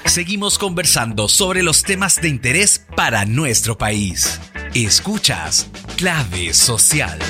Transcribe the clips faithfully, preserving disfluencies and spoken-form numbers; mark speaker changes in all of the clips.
Speaker 1: Seguimos conversando sobre los temas de interés para nuestro país. Escuchas Clave Social.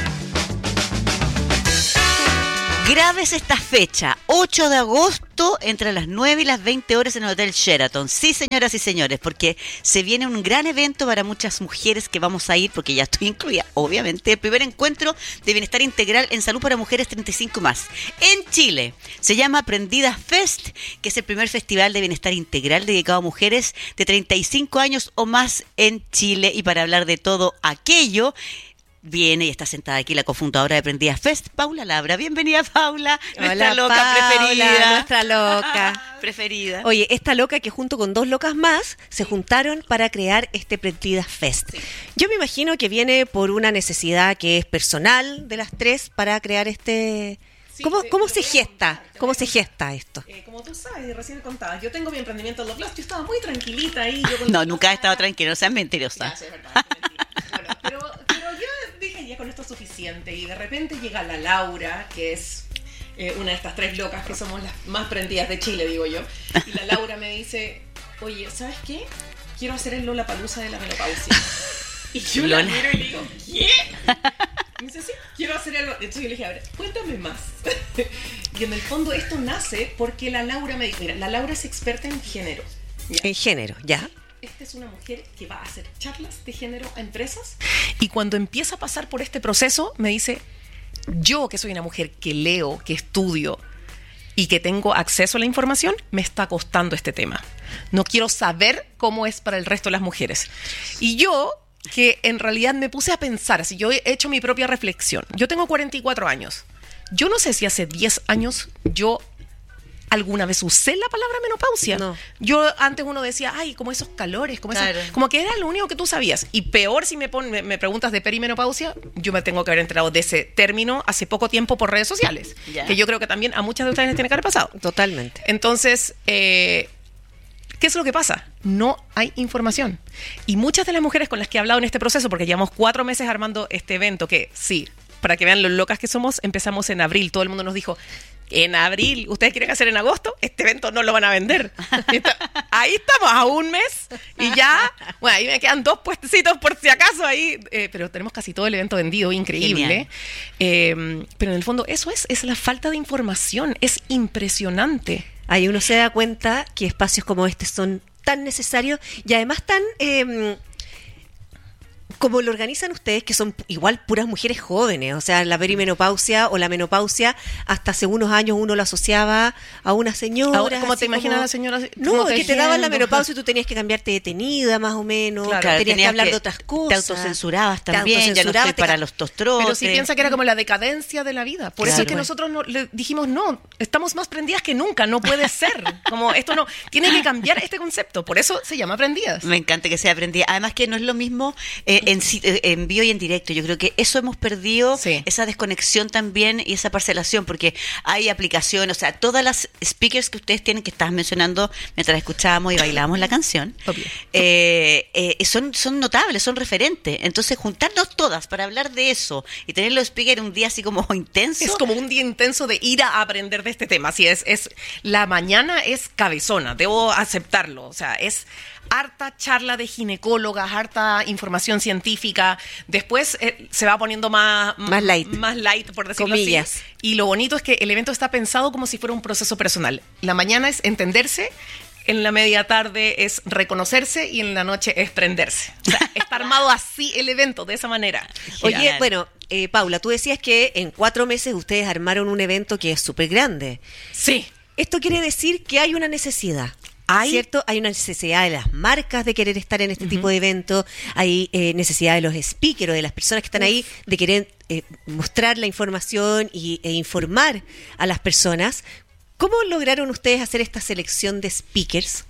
Speaker 2: Grabes esta fecha, ocho de agosto, entre las nueve y las veinte horas en el Hotel Sheraton. Sí, señoras y señores, porque se viene un gran evento para muchas mujeres que vamos a ir, porque ya estoy incluida, obviamente, el primer encuentro de bienestar integral en salud para mujeres treinta y cinco más. En Chile, se llama Prendidas Fest, que es el primer festival de bienestar integral dedicado a mujeres de treinta y cinco años o más en Chile. Y para hablar de todo aquello, viene y está sentada aquí la cofundadora de Prendidas Fest, Paula Labra. Bienvenida, Paula, nuestra
Speaker 3: Hola,
Speaker 2: loca
Speaker 3: Paula,
Speaker 2: preferida.
Speaker 3: Nuestra loca.
Speaker 2: preferida.
Speaker 3: Oye, esta loca que junto con dos locas más se juntaron para crear este Prendidas Fest. Sí. Yo me imagino que viene por una necesidad que es personal de las tres para crear este... Sí, ¿Cómo, cómo se gesta? ¿Cómo se gesta esto?
Speaker 4: Eh, como tú sabes, recién contabas, yo tengo mi emprendimiento en Love Plus, yo estaba muy tranquilita ahí. Yo
Speaker 2: no, nunca he estado tranquila, no seas mentirosa.
Speaker 4: Ya, sí, es verdad, es mentira. Bueno, pero, pero yo dije, ya con esto es suficiente. Y de repente llega la Laura, que es eh, una de estas tres locas que somos las más prendidas de Chile, digo yo. Y la Laura me dice, oye, ¿sabes qué? Quiero hacer el Lollapalooza de la menopausia. Y yo Lola. La miro y le digo, ¿qué? Y me dice, sí, quiero hacer algo. Entonces yo le dije, a ver, cuéntame más. Y en el fondo esto nace porque la Laura me dijo, mira, la Laura es experta en género.
Speaker 3: ¿Ya? En género, ¿ya?
Speaker 4: Esta es una mujer que va a hacer charlas de género a empresas. Y cuando empieza a pasar por este proceso, me dice, yo que soy una mujer que leo, que estudio y que tengo acceso a la información, me está costando este tema. No quiero saber cómo es para el resto de las mujeres. Y yo... que en realidad me puse a pensar, así yo he hecho mi propia reflexión. Yo tengo cuarenta y cuatro años. Yo no sé si hace diez años yo alguna vez usé la palabra menopausia.
Speaker 3: No.
Speaker 4: Yo antes uno decía, ay, como esos calores, como,
Speaker 2: claro.
Speaker 4: esas, como que era lo único que tú sabías. Y peor si me, pon, me, me preguntas de perimenopausia, yo me tengo que haber enterado de ese término hace poco tiempo por redes sociales.
Speaker 2: Ya.
Speaker 4: Que yo creo que también a muchas de ustedes les tiene que haber pasado.
Speaker 3: Totalmente.
Speaker 4: Entonces, eh... ¿qué es lo que pasa? No hay información. Y muchas de las mujeres con las que he hablado en este proceso, porque llevamos cuatro meses armando este evento, que sí, para que vean lo locas que somos, empezamos en abril. Todo el mundo nos dijo, en abril, ¿ustedes quieren hacer en agosto? Este evento no lo van a vender. Ahí estamos, a un mes, y ya, bueno, ahí me quedan dos puestecitos por si acaso ahí, eh, pero tenemos casi todo el evento vendido, increíble. Eh, pero en el fondo eso es, es la falta de información, es impresionante.
Speaker 3: Ahí uno se da cuenta que espacios como este son tan necesarios y además tan... Eh, como lo organizan ustedes, que son igual puras mujeres jóvenes, o sea, la perimenopausia o la menopausia, hasta hace unos años uno lo asociaba a una señora.
Speaker 4: Ahora, ¿cómo te imaginas a la señora?
Speaker 3: No, que te daban la menopausia y tú tenías que cambiarte detenida, más o menos,
Speaker 2: claro,
Speaker 3: tenías,
Speaker 2: tenías
Speaker 3: que hablar
Speaker 2: que,
Speaker 3: de otras cosas.
Speaker 2: Te autocensurabas también,
Speaker 3: te autocensurabas,
Speaker 2: ya no estoy
Speaker 3: te
Speaker 2: para
Speaker 3: ca-
Speaker 2: los tostrotes.
Speaker 4: Pero si piensa que era como la decadencia de la vida. Por
Speaker 2: claro.
Speaker 4: eso es que nosotros no, le dijimos, no, estamos más prendidas que nunca, no puede ser. Como esto no, tiene que cambiar este concepto, por eso se llama Prendidas.
Speaker 2: Me encanta que sea prendida. Además que no es lo mismo eh, en, en vivo y en directo. Yo creo que eso hemos perdido,
Speaker 4: sí.
Speaker 2: Esa desconexión también y esa parcelación, porque hay aplicaciones, o sea, todas las speakers que ustedes tienen, que estabas mencionando mientras escuchábamos y bailábamos la canción, eh, eh, son, son notables, son referentes. Entonces, juntarnos todas para hablar de eso y tener los speakers un día así como intenso.
Speaker 4: Es como un día intenso de ir a aprender de este tema. Así es, es la mañana es cabezona, debo aceptarlo. O sea, es harta charla de ginecólogas, harta información científica. Después eh, se va poniendo más,
Speaker 3: más light,
Speaker 4: más light por decirlo
Speaker 3: comillas.
Speaker 4: Así. Y lo bonito es que el evento está pensado como si fuera un proceso personal. La mañana es entenderse, en la media tarde es reconocerse y en la noche es prenderse. O sea, está armado así el evento, de esa manera.
Speaker 3: Oye,
Speaker 2: Genial.
Speaker 3: bueno, eh, Paula, tú decías que en cuatro meses ustedes armaron un evento que es súper grande.
Speaker 4: Sí.
Speaker 3: Esto quiere decir que hay una necesidad. ¿Hay? ¿Cierto? Hay una necesidad de las marcas de querer estar en este uh-huh. tipo de eventos, hay eh, necesidad de los speakers, de las personas que están Uf. ahí, de querer eh, mostrar la información y, e informar a las personas. ¿Cómo lograron ustedes hacer esta selección de speakers?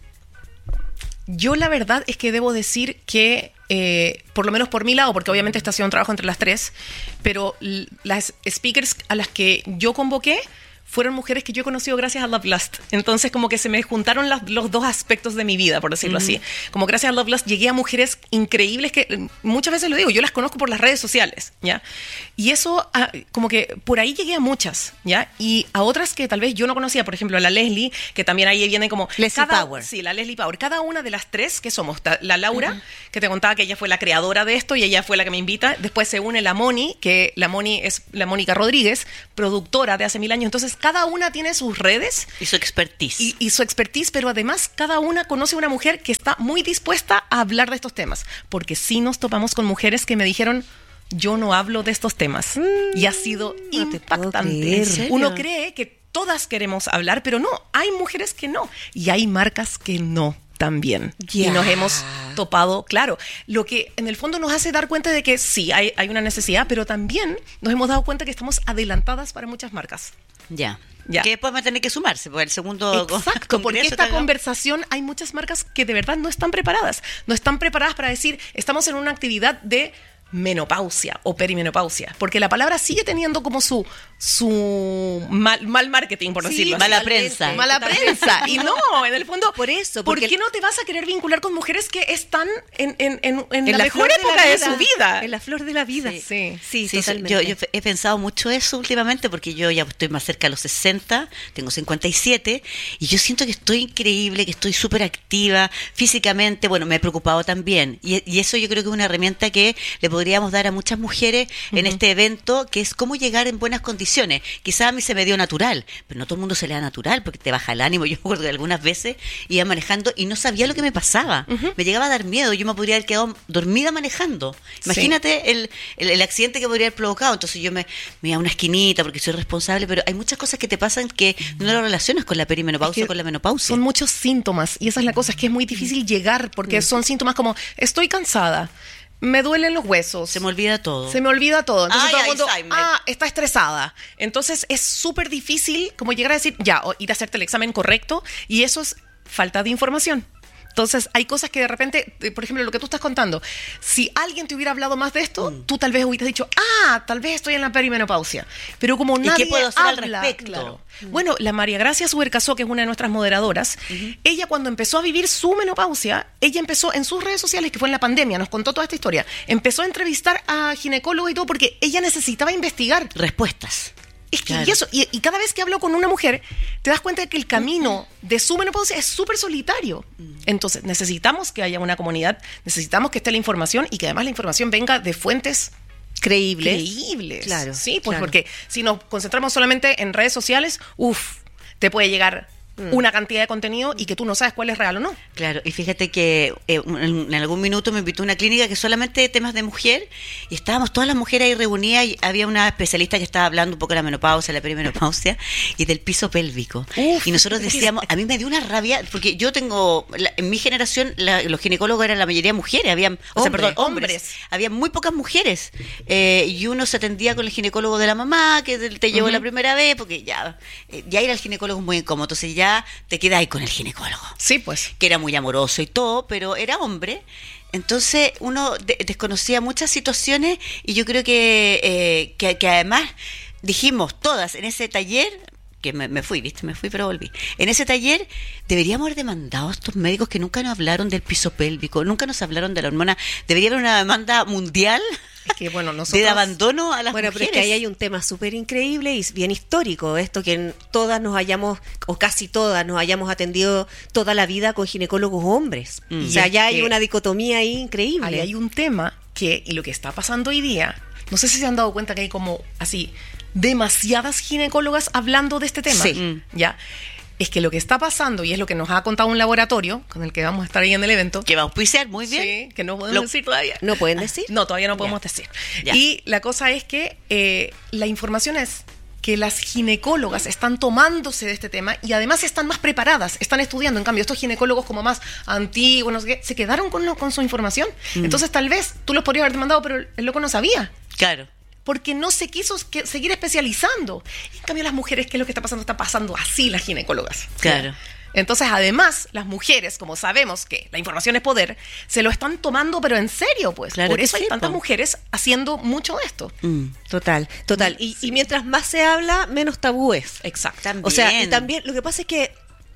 Speaker 4: Yo la verdad es que debo decir que, eh, por lo menos por mi lado, porque obviamente este ha sido un trabajo entre las tres, pero l- las speakers a las que yo convoqué fueron mujeres que yo he conocido gracias a Love Lust. Entonces, como que se me juntaron las, los dos aspectos de mi vida, por decirlo mm. así. Como gracias a Love Lust llegué a mujeres increíbles que muchas veces lo digo, yo las conozco por las redes sociales, ¿ya? Y eso, como que por ahí llegué a muchas, ¿ya? Y a otras que tal vez yo no conocía, por ejemplo, a la Leslie, que también ahí viene como...
Speaker 3: Leslie
Speaker 4: cada,
Speaker 3: Power.
Speaker 4: Sí, la Leslie Power. Cada una de las tres que somos, la Laura, uh-huh. que te contaba que ella fue la creadora de esto y ella fue la que me invita. Después se une la Moni, que la Moni es la Mónica Rodríguez, productora de hace mil años. Entonces, cada una tiene sus redes.
Speaker 2: Y su expertise.
Speaker 4: Y, y su expertise, pero además cada una conoce a una mujer que está muy dispuesta a hablar de estos temas. Porque sí nos topamos con mujeres que me dijeron, yo no hablo de estos temas. Mm, y ha sido no impactante. Uno cree que todas queremos hablar, pero no, hay mujeres que no. Y hay marcas que no también. Yeah. Y nos hemos topado, claro, lo que en el fondo nos hace dar cuenta de que sí, hay, hay una necesidad, pero también nos hemos dado cuenta que estamos adelantadas para muchas marcas.
Speaker 2: Ya. Ya. Que después va a tener que sumarse, porque el segundo...
Speaker 4: Exacto, porque esta te... conversación hay muchas marcas que de verdad no están preparadas. No están preparadas para decir, estamos en una actividad de menopausia o perimenopausia, porque la palabra sigue teniendo como su su mal, mal marketing, por sí, decirlo así.
Speaker 2: Mala prensa.
Speaker 4: Mala prensa. Y no, en el fondo,
Speaker 3: por eso,
Speaker 4: ¿por qué no te vas a querer vincular con mujeres que están en, en, en, en, en la, la mejor época de, de su vida?
Speaker 3: En la flor de la vida.
Speaker 2: Sí, sí, sí, sí totalmente. Yo, yo he pensado mucho eso últimamente, porque yo ya estoy más cerca de los sesenta, tengo cincuenta y siete, y yo siento que estoy increíble, que estoy súper activa físicamente. Bueno, me he preocupado también, y, y eso yo creo que es una herramienta que le podríamos dar a muchas mujeres en uh-huh. este evento, que es cómo llegar en buenas condiciones. Quizás a mí se me dio natural, pero no todo el mundo se le da natural, porque te baja el ánimo. Yo me acuerdo que algunas veces iba manejando y no sabía lo que me pasaba. Uh-huh. Me llegaba a dar miedo, yo me podría haber quedado dormida manejando. Imagínate sí. el, el, el accidente que podría haber provocado. Entonces yo me, me iba a una esquinita porque soy responsable, pero hay muchas cosas que te pasan que no lo relacionas con la perimenopausia o con la menopausia.
Speaker 4: Son muchos síntomas, y esa es la cosa, es que es muy difícil llegar, porque uh-huh. son síntomas como, estoy cansada, me duelen los huesos.
Speaker 2: Se me olvida todo.
Speaker 4: Se me olvida todo. Entonces
Speaker 2: Ay,
Speaker 4: todo el mundo,
Speaker 2: Alzheimer.
Speaker 4: ah, está estresada. Entonces es súper difícil como llegar a decir, ya, o ir a hacerte el examen correcto, y eso es falta de información. Entonces, hay cosas que de repente, por ejemplo, lo que tú estás contando, si alguien te hubiera hablado más de esto, mm. tú tal vez hubieras dicho, ah, tal vez estoy en la perimenopausia. Pero como nadie
Speaker 2: ¿Y qué puedo hacer
Speaker 4: habla,
Speaker 2: al respecto?
Speaker 4: Claro. Mm. Bueno, la María Gracia Subercasó, que es una de nuestras moderadoras, uh-huh. ella cuando empezó a vivir su menopausia, ella empezó en sus redes sociales, que fue en la pandemia, nos contó toda esta historia, empezó a entrevistar a ginecólogos y todo, porque ella necesitaba investigar.
Speaker 2: Respuestas.
Speaker 4: Es que claro. y eso, y, y cada vez que hablo con una mujer, te das cuenta de que el camino de su menopausia es súper solitario. Entonces, necesitamos que haya una comunidad, necesitamos que esté la información, y que además la información venga de fuentes
Speaker 3: creíbles.
Speaker 4: Creíbles.
Speaker 3: Claro.
Speaker 4: Sí, pues
Speaker 3: claro.
Speaker 4: porque si nos concentramos solamente en redes sociales, uff, te puede llegar una cantidad de contenido y que tú no sabes cuál es real o no.
Speaker 2: Claro, y fíjate que eh, en algún minuto me invitó a una clínica que solamente temas de mujer, y estábamos todas las mujeres ahí reunidas, y había una especialista que estaba hablando un poco de la menopausia, la perimenopausia y del piso pélvico. Uf, y nosotros decíamos, a mí me dio una rabia, porque yo tengo, la, en mi generación la, los ginecólogos eran la mayoría mujeres, habían, o
Speaker 4: Hombre,
Speaker 2: sea, perdón, hombres,
Speaker 4: hombres.
Speaker 2: Había muy pocas mujeres, eh, y uno se atendía con el ginecólogo de la mamá, que te llevó uh-huh. la primera vez, porque ya, ya ir al ginecólogo es muy incómodo, entonces ya te quedas ahí con el ginecólogo.
Speaker 4: Sí, pues.
Speaker 2: Que era muy amoroso y todo, pero era hombre. Entonces uno de- desconocía muchas situaciones, y yo creo que, eh, que, que además dijimos todas en ese taller, que me, me fui, ¿viste? Me fui, pero volví. En ese taller deberíamos haber demandado a estos médicos que nunca nos hablaron del piso pélvico, nunca nos hablaron de la hormona. Debería haber una demanda mundial
Speaker 4: Es que, bueno, nosotros...
Speaker 2: de abandono a las
Speaker 3: Bueno,
Speaker 2: mujeres.
Speaker 3: pero es que ahí hay un tema súper increíble y bien histórico, esto que todas nos hayamos, o casi todas, nos hayamos atendido toda la vida con ginecólogos hombres.
Speaker 2: Mm.
Speaker 3: O sea,
Speaker 4: Y
Speaker 3: ya
Speaker 4: es
Speaker 3: hay
Speaker 4: que
Speaker 3: una dicotomía ahí increíble.
Speaker 4: Ahí hay un tema que, y lo que está pasando hoy día, no sé si se han dado cuenta que hay como así demasiadas ginecólogas hablando de este tema.
Speaker 3: Sí.
Speaker 2: Mm.
Speaker 4: ¿Ya? Es que lo que está pasando, y es lo que nos ha contado un laboratorio con el que vamos a estar ahí en el evento,
Speaker 2: Que va a auspiciar, muy bien.
Speaker 4: sí, que no podemos
Speaker 2: Lo-
Speaker 4: decir todavía.
Speaker 3: ¿No pueden decir?
Speaker 4: No, todavía no podemos decir.
Speaker 2: Ya.
Speaker 4: Y la cosa es que eh, la información es que las ginecólogas están tomándose de este tema y además están más preparadas, están estudiando. En cambio, estos ginecólogos como más antiguos, no sé qué, se quedaron con, lo- con su información.
Speaker 2: Mm.
Speaker 4: Entonces, tal vez tú los podrías haber demandado, pero el loco no sabía.
Speaker 2: Claro.
Speaker 4: Porque no se quiso que- seguir especializando. En cambio, las mujeres, ¿qué es lo que está pasando? Está pasando así las ginecólogas.
Speaker 2: Claro.
Speaker 4: Entonces, además, las mujeres, como sabemos que la información es poder, se lo están tomando, pero en serio, pues.
Speaker 2: Claro
Speaker 4: Por
Speaker 2: que
Speaker 4: eso hay
Speaker 2: sí,
Speaker 4: tantas
Speaker 2: po.
Speaker 4: mujeres haciendo mucho de esto.
Speaker 2: Mm.
Speaker 3: Total, total. Y, y mientras más se habla, menos tabú es.
Speaker 4: Exacto.
Speaker 2: También.
Speaker 3: O sea, y también lo que pasa es que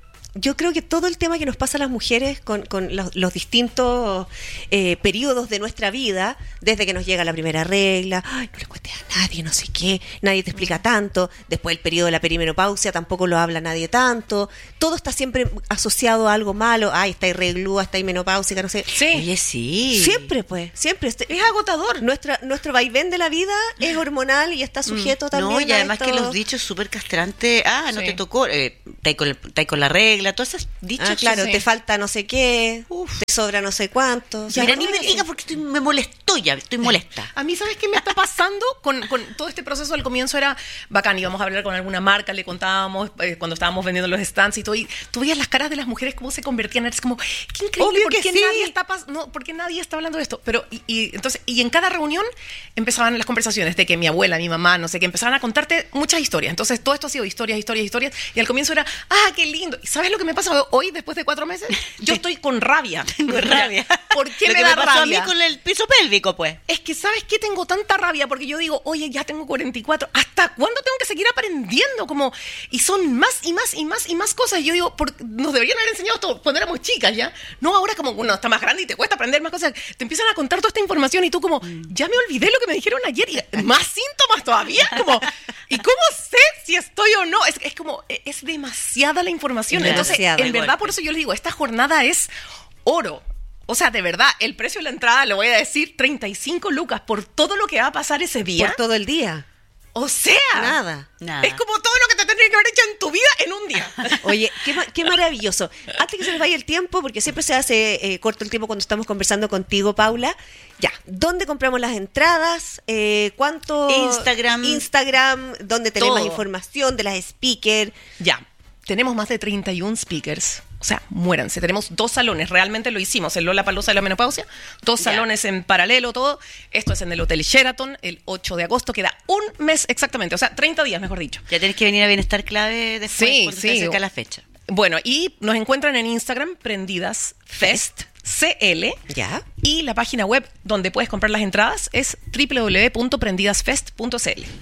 Speaker 3: yo creo que todo el tema que nos pasa a las mujeres con, con los, los distintos eh, periodos de nuestra vida, desde que nos llega la primera regla, ay, no le cuentes a nadie, no sé qué, nadie te explica tanto, después el periodo de la perimenopausia tampoco lo habla nadie tanto, todo está siempre asociado a algo malo, ay, está irreglúa, está menopáusica, no sé.
Speaker 4: Sí.
Speaker 2: Oye, sí.
Speaker 3: Siempre, pues, siempre. Este-
Speaker 4: Es agotador.
Speaker 3: Nuestra, nuestro vaivén de la vida es hormonal y está sujeto también
Speaker 2: No, y
Speaker 3: a
Speaker 2: además
Speaker 3: esto.
Speaker 2: que los dichos súper castrantes, ah, no
Speaker 4: Sí.
Speaker 2: te tocó, eh, estáis con, el- estáis con la regla, todos esos dichos.
Speaker 3: Ah, claro,
Speaker 4: sí.
Speaker 3: te falta no sé qué,
Speaker 2: Uf.
Speaker 3: te sobra no sé cuánto.
Speaker 2: Mira,
Speaker 4: Ya,
Speaker 2: ni me
Speaker 4: ¿verdad que-
Speaker 2: digas porque estoy, me molestó ya, estoy molesta.
Speaker 4: A mí, ¿sabes qué me está pasando? Con, con todo este proceso al comienzo era bacán, íbamos a hablar con alguna marca, le contábamos eh, cuando estábamos vendiendo los stands y todo, y tú veías las caras de las mujeres cómo se convertían, es como, qué increíble,
Speaker 3: Obvio
Speaker 4: ¿por
Speaker 3: que
Speaker 4: qué
Speaker 3: sí.
Speaker 4: nadie está pas- no, ¿por qué nadie está hablando de esto? Pero, y, y entonces, y en cada reunión empezaban las conversaciones de que mi abuela, mi mamá, no sé qué, empezaban a contarte muchas historias. Entonces, todo esto ha sido historias, historias, historias, y al comienzo era, ah, qué lindo. ¿Y sabes lo que me pasa hoy, después de cuatro meses? Yo estoy con rabia.
Speaker 2: Tengo rabia.
Speaker 4: ¿Por qué
Speaker 2: Lo
Speaker 4: me
Speaker 2: que
Speaker 4: da
Speaker 2: me pasó
Speaker 4: rabia?
Speaker 2: a mí con el piso pélvico, pues.
Speaker 4: Es que, ¿sabes qué? Tengo tanta rabia porque yo digo, oye, ya tengo cuarenta y cuatro, ¿hasta cuándo tengo que seguir aprendiendo? Como, y son más y más y más y más cosas. Y yo digo, por- nos deberían haber enseñado esto cuando éramos chicas, ¿ya? No, ahora como uno está más grande y te cuesta aprender más cosas. Te empiezan a contar toda esta información y tú como, ya me olvidé lo que me dijeron ayer y más síntomas todavía. Como, ¿y cómo sé si estoy o no? Es, es como, e- es demasiada la información.
Speaker 3: Demasiada.
Speaker 4: Entonces, en
Speaker 2: De
Speaker 4: verdad,
Speaker 2: golpe.
Speaker 4: por eso yo les digo, esta jornada es oro. O sea, de verdad, el precio de la entrada, lo voy a decir, treinta y cinco lucas por todo lo que va a pasar ese día.
Speaker 3: Por todo el día.
Speaker 4: O sea,
Speaker 3: Nada.
Speaker 2: Nada.
Speaker 4: es como todo lo que te tendría que haber hecho en tu vida en un día.
Speaker 3: Oye, qué, ma- qué maravilloso. Antes que se nos vaya el tiempo, porque siempre se hace eh, corto el tiempo cuando estamos conversando contigo, Paula. Ya, ¿dónde compramos las entradas? Eh, ¿Cuánto?
Speaker 2: Instagram.
Speaker 3: Instagram, ¿dónde tenemos
Speaker 4: Todo.
Speaker 3: más información de las speakers?
Speaker 4: Ya, tenemos más de treinta y uno speakers. O sea, muéranse. Tenemos dos salones, realmente lo hicimos, el Lollapalooza de la menopausia, dos
Speaker 2: Ya.
Speaker 4: salones en paralelo, todo. Esto es en el Hotel Sheraton, el ocho de agosto, queda un mes exactamente, o sea, treinta días, mejor dicho.
Speaker 2: Ya tenés que venir a Bienestar Clave después
Speaker 4: Sí,
Speaker 2: cuando
Speaker 4: sí.
Speaker 2: se acerca la fecha.
Speaker 4: Bueno, y nos encuentran en Instagram, Prendidas Fest, C L.
Speaker 3: Ya.
Speaker 4: Y la página web donde puedes comprar las entradas es w w w punto prendidasfest punto c l.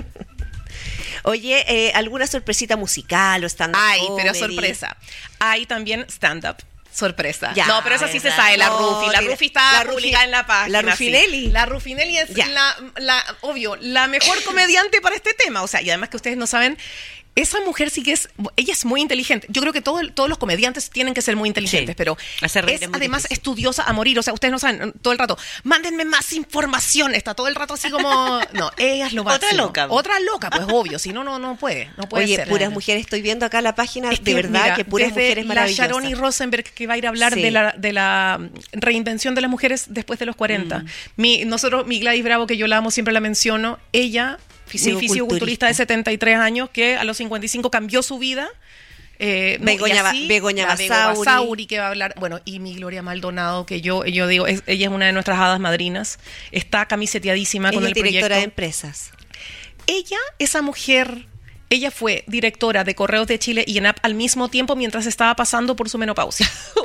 Speaker 3: Oye, eh, ¿alguna sorpresita musical o stand-up
Speaker 4: Ay, pero
Speaker 3: comedy?
Speaker 4: sorpresa. Hay también stand-up. Sorpresa.
Speaker 3: Ya,
Speaker 4: no, pero eso sí se
Speaker 2: ¿verdad?
Speaker 4: sabe, la
Speaker 3: No,
Speaker 4: Rufi. La
Speaker 3: mira,
Speaker 4: Rufi está
Speaker 3: la Rufi-
Speaker 4: publicada en la página.
Speaker 3: la Rufinelli.
Speaker 4: sí. La Rufinelli es
Speaker 3: Ya.
Speaker 4: la, la, obvio, la mejor comediante para este tema. O sea, y además que ustedes no saben, esa mujer sí que es, ella es muy inteligente. Yo creo que todo, el- todos los comediantes tienen que ser muy inteligentes,
Speaker 2: Sí.
Speaker 4: pero
Speaker 2: Hacer reír
Speaker 4: es
Speaker 2: es muy
Speaker 4: además
Speaker 2: difícil.
Speaker 4: estudiosa a morir. O sea, ustedes no saben, todo el rato, mándenme más información. Está todo el rato así como, no, ella es lo
Speaker 2: Otra
Speaker 4: máximo.
Speaker 2: loca.
Speaker 4: Otra loca, pues obvio. Si no, no, no puede. No puede
Speaker 3: Oye,
Speaker 4: ser.
Speaker 3: puras mujeres, estoy viendo acá la página,
Speaker 4: Es
Speaker 3: de verdad
Speaker 4: mira,
Speaker 3: que puras
Speaker 4: desde
Speaker 3: mujeres maravillosas.
Speaker 4: La Sharoni Rosenberg, que va a ir a hablar
Speaker 3: Sí.
Speaker 4: de, la, de la reinvención de las mujeres después de los cuarenta.
Speaker 3: Mm.
Speaker 4: Mi, nosotros, mi Gladys Bravo, que yo la amo, siempre la menciono, ella, mi
Speaker 3: Fisicoculturista.
Speaker 4: fisioculturista de setenta y tres años, que a los cincuenta y cinco cambió su vida. Eh, no,
Speaker 3: Begoña
Speaker 4: y
Speaker 3: Ba-
Speaker 4: así,
Speaker 3: Begoña
Speaker 4: la Bego
Speaker 3: Basauri.
Speaker 4: Basauri, que va a hablar, bueno, y mi Gloria Maldonado, que yo, yo digo, es- ella es una de nuestras hadas madrinas, está camiseteadísima con
Speaker 3: Ella
Speaker 4: el
Speaker 3: es directora
Speaker 4: proyecto.
Speaker 3: de empresas.
Speaker 4: Ella, esa mujer, ella fue directora de Correos de Chile y ENAP al mismo tiempo mientras estaba pasando por su menopausia.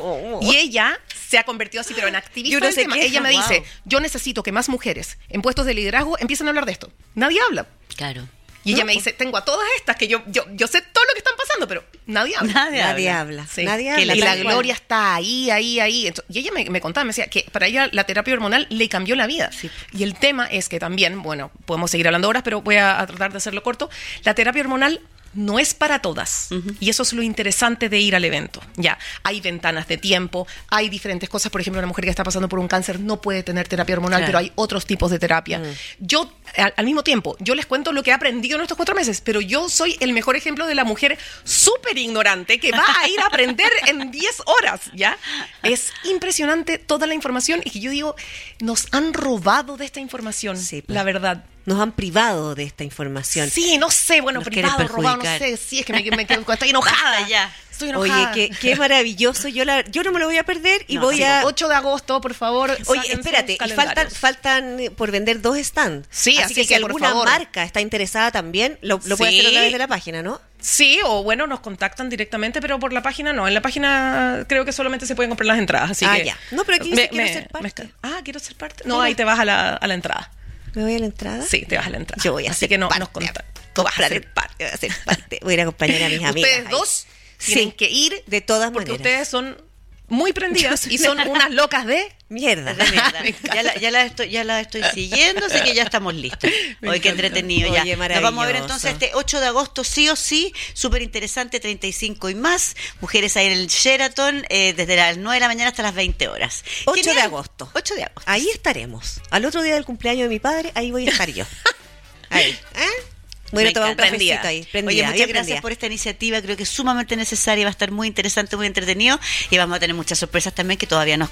Speaker 4: Y ella se ha convertido así, pero en
Speaker 3: Y
Speaker 4: activista
Speaker 3: uno
Speaker 4: del
Speaker 3: se
Speaker 4: tema.
Speaker 3: queja,
Speaker 4: Ella me
Speaker 2: wow.
Speaker 4: dice, yo necesito que más mujeres en puestos de liderazgo empiecen a hablar de esto. Nadie habla.
Speaker 2: Claro.
Speaker 4: Y ella
Speaker 3: No,
Speaker 4: me
Speaker 3: pues.
Speaker 4: dice, tengo a todas estas que yo, yo, yo sé todo lo que están pasando, pero nadie habla.
Speaker 2: Nadie,
Speaker 3: Nadie
Speaker 2: habla.
Speaker 3: habla.
Speaker 4: Sí.
Speaker 3: Nadie
Speaker 2: Que
Speaker 3: habla.
Speaker 4: Y la
Speaker 3: tal cual.
Speaker 4: Gloria está ahí, ahí, ahí. Ento- y ella me, me contaba, me decía que para ella la terapia hormonal le cambió la vida.
Speaker 2: Sí.
Speaker 4: Y el tema es que también, bueno, podemos seguir hablando horas, pero voy a, a tratar de hacerlo corto. La terapia hormonal no es para todas. Y eso es lo interesante de ir al evento. Ya, hay ventanas de tiempo, hay diferentes cosas. Por ejemplo, una mujer que está pasando por un cáncer no puede tener terapia hormonal,
Speaker 2: Claro.
Speaker 4: pero hay otros tipos de terapia. Yo, al, al mismo tiempo, yo les cuento lo que he aprendido en estos cuatro meses, pero yo soy el mejor ejemplo de la mujer súper ignorante que va a ir a aprender en diez horas, ¿ya? Es impresionante toda la información y que yo digo, nos han robado de esta información,
Speaker 3: Sí, pues.
Speaker 4: la verdad.
Speaker 3: Nos han privado de esta información.
Speaker 4: Sí, no sé, bueno,
Speaker 2: Nos quieren
Speaker 4: privado, robado, no
Speaker 2: perjudicar.
Speaker 4: sé, sí, es que me, me quedo, estoy enojada.
Speaker 2: Basta ya.
Speaker 4: Estoy
Speaker 3: Oye,
Speaker 4: enojada.
Speaker 3: qué, qué maravilloso. Yo, la, yo no me lo voy a perder y
Speaker 2: No,
Speaker 3: voy
Speaker 2: sí,
Speaker 3: a...
Speaker 4: ocho de agosto, por favor.
Speaker 3: Oye,
Speaker 4: sáquense
Speaker 3: espérate,
Speaker 4: sus
Speaker 3: y faltan,
Speaker 4: calendarios.
Speaker 3: faltan eh, por vender dos stands.
Speaker 4: Sí, así
Speaker 3: que,
Speaker 4: que,
Speaker 3: si
Speaker 4: por
Speaker 3: alguna
Speaker 4: favor.
Speaker 3: marca está interesada también, lo, lo puede
Speaker 4: Sí.
Speaker 3: hacer a través de la página, ¿no?
Speaker 4: Sí, o bueno, nos contactan directamente, pero por la página no. En la página creo que solamente se pueden comprar las entradas, así
Speaker 3: ah,
Speaker 4: que...
Speaker 3: ya. No, pero aquí dice quiero ser parte.
Speaker 4: Me, ah, ¿quiero ser parte? No, ahí te vas a la, a la entrada.
Speaker 3: ¿Me voy a la entrada?
Speaker 4: Sí, te vas a la entrada.
Speaker 3: Yo voy a
Speaker 4: Así
Speaker 3: ser
Speaker 4: que no
Speaker 3: parte.
Speaker 4: nos contactan.
Speaker 3: Tú vas a ser parte. Voy a ser parte. Voy a ir a acompañar a mis amigas.
Speaker 4: Ustedes dos
Speaker 3: ahí.
Speaker 4: tienen
Speaker 3: sí,
Speaker 4: que ir
Speaker 3: de todas
Speaker 4: porque
Speaker 3: maneras.
Speaker 4: ustedes son muy prendidas y son unas locas de
Speaker 3: mierda.
Speaker 2: De mierda. Ya, la, ya, la estoy, ya la estoy siguiendo, así que ya estamos listos. Hoy qué entretenido.
Speaker 3: Oye,
Speaker 2: Ya. Nos vamos a ver entonces este ocho de agosto, sí o sí, súper interesante, treinta y cinco y más. Mujeres ahí en el Sheraton, eh, desde las nueve de la mañana hasta las veinte horas.
Speaker 3: ocho
Speaker 2: Genial.
Speaker 3: de agosto.
Speaker 2: ocho de agosto.
Speaker 3: Ahí estaremos. Al otro día del cumpleaños de mi padre, ahí voy a estar yo. Ahí. ¿Eh? Voy a tomar un cafecito ahí. Prendida,
Speaker 2: Oye, muchas
Speaker 3: bien
Speaker 2: gracias
Speaker 3: prendida.
Speaker 2: por esta iniciativa. Creo que es sumamente necesaria, va a estar muy interesante, muy entretenido y vamos a tener muchas sorpresas también que todavía nos